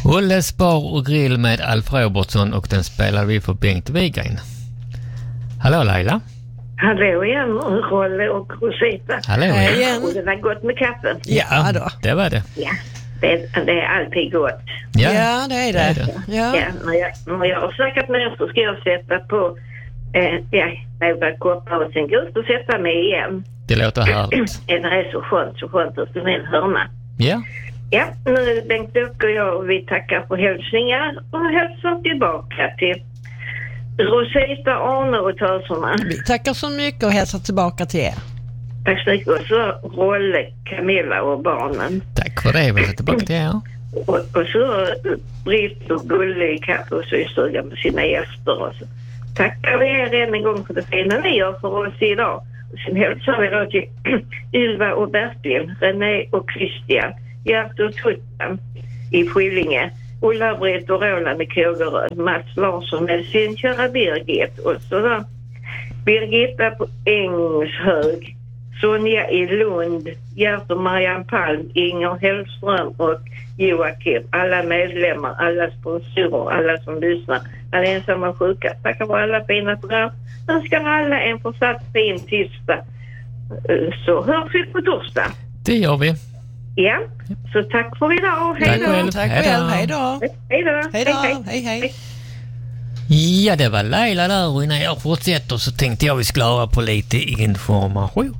Olles bar och grill med Alf Robertsson, och den spelar vi för Bengt Wigren. Hallå Laila. Hallå igen, Rolle och Rosita. Hallå igen. Och det var gott med kaffe. Ja då. Det var det. Ja, det är alltid gott. Ja, det är det. Ja, när jag har snackat med er så ska jag sätta på några koppar och sen gå ut och sätta mig igen. Det låter härligt. Det är så skönt att stå med en hörna. Ja. Ja, nu är Bengt och jag och vi tackar för hälsningar och hälsar tillbaka till Rosita, Arne och töserna. Vi tackar så mycket och hälsar tillbaka till er. Tack så mycket. Och så Rolle, Camilla och barnen. Tack för det, vi hälsar tillbaka till er. Och så Britt och Gulle i kaffe och systugan med sina gäster. Och så tackar vi er än en gång för det fina ni gör för oss idag. Och sen hälsar vi då till Ylva och Bertil, René och Christian, Gert och Tuttan i Skillinge, Ulla-Britt och Roland i Kågeröd, Mats Larsson med sin kära Birgit, och så då Birgitta på Ängshög, Sonja i Lund, Gert och Marianne Palm, Inger Hellström och Joakim, alla medlemmar, alla sponsorer, alla som lyssnar, alla ensamma och sjuka. Tackar för alla fina program. Önskar alla en fortsatt fin tisdag. Så hörs vi på torsdag. Det gör vi. Ja, så tack för idag. Hej då. Tack själv. Hej då. Hej då. Hej. Ja, det var Laila där, och innan jag fortsätter så tänkte jag vi skulle höra på lite information.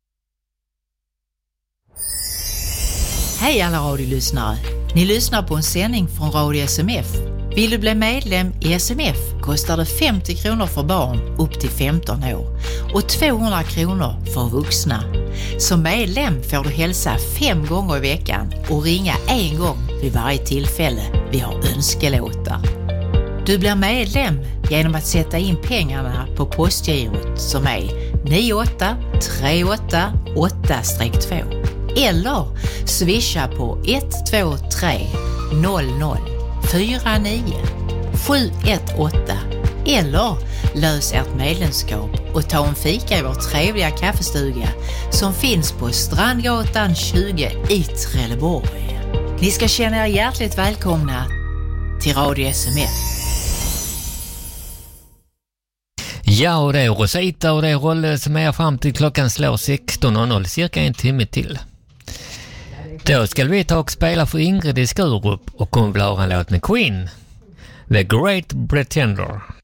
Hej alla radiolyssnare. Ni lyssnar på en sändning från Radio SMF. Vill du bli medlem i SMF kostar det 50 kronor för barn upp till 15 år och 200 kronor för vuxna. Som medlem får du hälsa 5 gånger i veckan och ringa 1 gång vid varje tillfälle vi har önskelåtar. Du blir medlem genom att sätta in pengarna på postgirot som är 98388-2 eller swisha på 123 00 49 718 eller lös ert medlemskap och ta en fika i vår trevliga kaffestuga som finns på Strandgatan 20 i Trelleborg. Ni ska känna er hjärtligt välkomna till Radio SMF. Ja, och det är Rosita och det är Rolle som är fram till klockan slår 16.00, cirka en timme till. Då ska vi ta och spela för Ingrid i Skurup, och hon vill ha en låt med Queen, The Great Pretender.